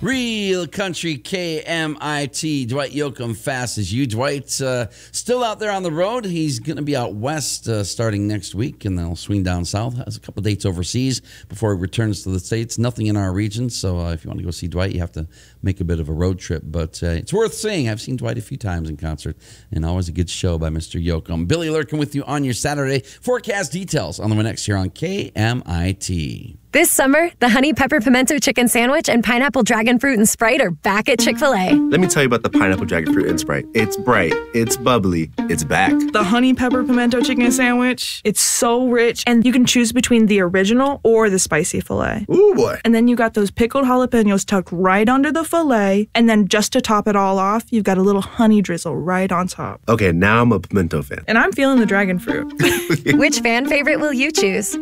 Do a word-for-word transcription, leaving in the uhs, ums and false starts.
Real Country K M I T. Dwight Yoakam, fast as you. Dwight's uh, still out there on the road. He's going to be out west uh, starting next week, and then he'll swing down south. Has a couple dates overseas before he returns to the States. Nothing in our region, so uh, if you want to go see Dwight, you have to make a bit of a road trip. But uh, it's worth seeing. I've seen Dwight a few times in concert, and always a good show by Mister Yoakam. Billy Lurkin with you on your Saturday. Forecast details on the way next here on K M I T. This summer, the Honey Pepper Pimento Chicken Sandwich and Pineapple Dragon Fruit and Sprite are back at Chick-fil-A. Let me tell you about the Pineapple Dragon Fruit and Sprite. It's bright, it's bubbly, it's back. The Honey Pepper Pimento Chicken Sandwich, it's so rich, and you can choose between the original or the spicy filet. Ooh, boy. And then you got those pickled jalapenos tucked right under the filet, and then just to top it all off, you've got a little honey drizzle right on top. Okay, now I'm a pimento fan. And I'm feeling the dragon fruit. Which fan favorite will you choose?